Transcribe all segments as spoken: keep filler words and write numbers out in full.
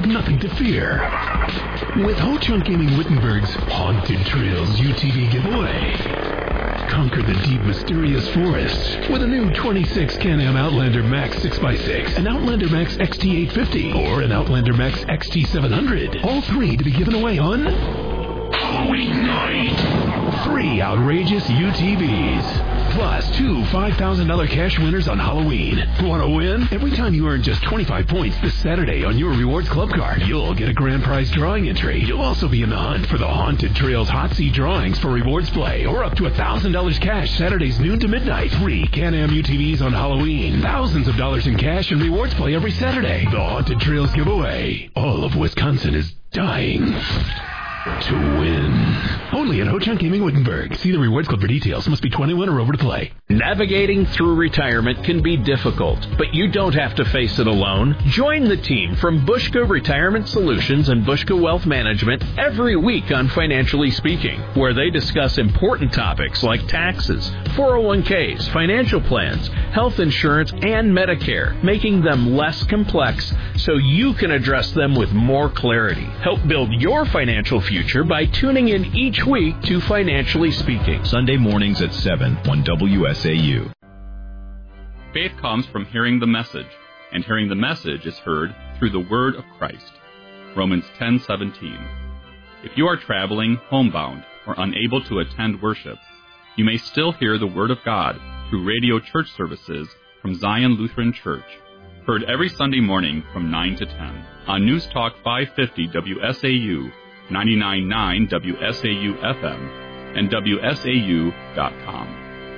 nothing to fear. With Ho-Chunk Gaming Wittenberg's Haunted Trails U T V giveaway. Conquer the deep, mysterious forest with a new twenty-six Can-Am Outlander Max six by six, an Outlander Max X T eight fifty, or an Outlander Max X T seven hundred. All three to be given away on Halloween night. Three outrageous U T Vs. Plus two five thousand dollars cash winners on Halloween. Want to win? Every time you earn just twenty-five points this Saturday on your Rewards Club card, you'll get a grand prize drawing entry. You'll also be in the hunt for the Haunted Trails Hot Seat drawings for Rewards Play, or up to one thousand dollars cash Saturdays noon to midnight. Three Can-Am U T Vs on Halloween. Thousands of dollars in cash and Rewards Play every Saturday. The Haunted Trails giveaway. All of Wisconsin is dying to win. Only at Ho-Chunk Gaming Wittenberg. See the Rewards Club for details. Must be twenty-one or over to play. Navigating through retirement can be difficult, but you don't have to face it alone. Join the team from Bushka Retirement Solutions and Bushka Wealth Management every week on Financially Speaking, where they discuss important topics like taxes, four oh one k's, financial plans, health insurance, and Medicare, making them less complex so you can address them with more clarity. Help build your financial future by tuning in each week to Financially Speaking. Sunday mornings at seven on W S A U. Faith comes from hearing the message, and hearing the message is heard through the word of Christ. Romans ten seventeen. If you are traveling, homebound, or unable to attend worship, you may still hear the word of God through radio church services from Zion Lutheran Church, heard every Sunday morning from nine to ten on News Talk five fifty W S A U, ninety-nine point nine W S A U F M, and W S A U dot com.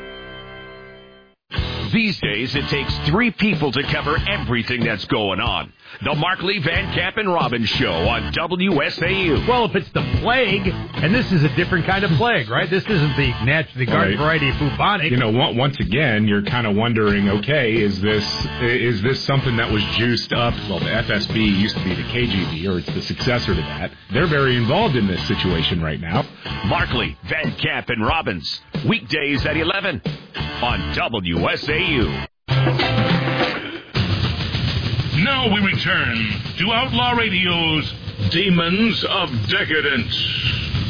These days, it takes three people to cover everything that's going on. The Markley, Van Camp, and Robbins Show on W S A U. Well, if it's the plague, and this is a different kind of plague, right? This isn't the naturally garden right. variety of bubonic. You know, once again, you're kind of wondering, okay, is this is this something that was juiced up? Well, the F S B used to be the K G B, or it's the successor to that. They're very involved in this situation right now. Markley, Van Camp, and Robbins, weekdays at eleven on W S A U. Now we return to Outlaw Radio's Demons of Decadence.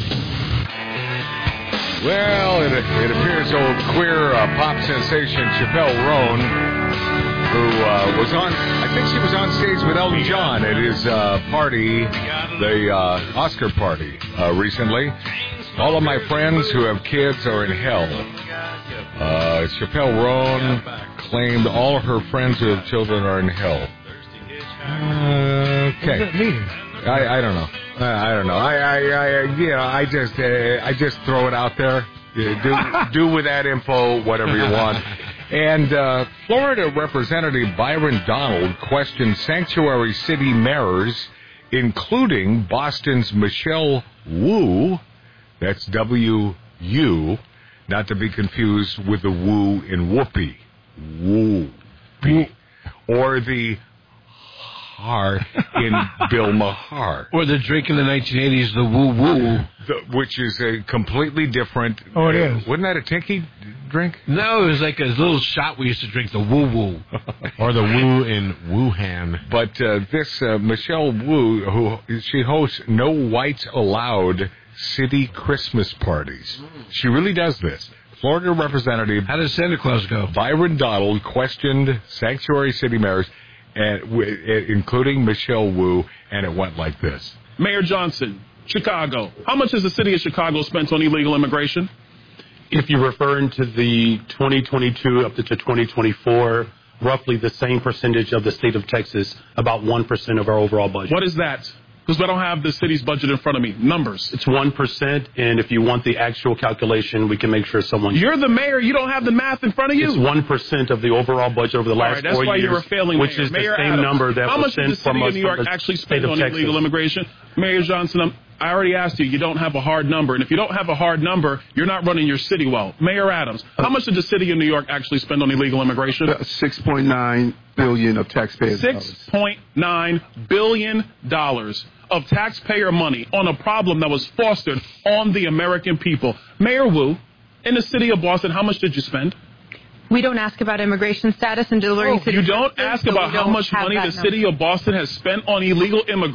Well, it, it appears old queer uh, pop sensation Chappelle Roan, who uh, was on, I think she was on stage with Elton John at his uh, party, the uh, Oscar party uh, recently. All of my friends who have kids are in hell. Uh, Chappelle Roan claimed all her friends who have children are in hell. Uh, okay. What does that mean? I, I don't know. I, I don't know. I, I, I, you know, I just, uh, I just throw it out there. Do, do with that info whatever you want. And uh, Florida Representative Byron Donald questioned sanctuary city mayors, including Boston's Michelle Wu. That's W U, not to be confused with the Wu in Whoopi. Woo. Or the Har in Bill Maher. Or the drink in the nineteen eighties, the Woo Woo. The, which is a completely different... Oh, it uh, is. Wasn't that a tinky drink? No, it was like a little shot we used to drink, the Woo Woo. Or the Woo in Wuhan. But uh, this uh, Michelle Wu, who she hosts No Whites Allowed city Christmas parties. She really does this. Florida Representative... How does Santa Claus go? Byron Donald questioned sanctuary city mayors, and, including Michelle Wu, and it went like this. Mayor Johnson, Chicago. How much has the city of Chicago spent on illegal immigration? If you're referring to the twenty twenty-two up to twenty twenty-four, roughly the same percentage of the state of Texas, about one percent of our overall budget. What is that? Because I don't have the city's budget in front of me. Numbers. It's one percent, and if you want the actual calculation, we can make sure someone... You're the mayor. You don't have the math in front of you. It's one percent of the overall budget over the last right, that's four why years, you're a failing which mayor. is Mayor the same Adams, number that how was much sent from How much us did the city of New York from the actually state spend of on Texas. illegal immigration? Mayor Johnson, I'm, I already asked you. You don't have a hard number. And if you don't have a hard number, you're not running your city well. Mayor Adams, how much did the city of New York actually spend on illegal immigration? six point nine billion dollars of taxpayers' dollars. six point nine billion dollars of taxpayer money on a problem that was fostered on the American people. Mayor Wu, in the city of Boston, how much did you spend? We don't ask about immigration status and delivering Oh, city you don't services, ask so about we how don't much have money that the number. city of Boston has spent on illegal immigration?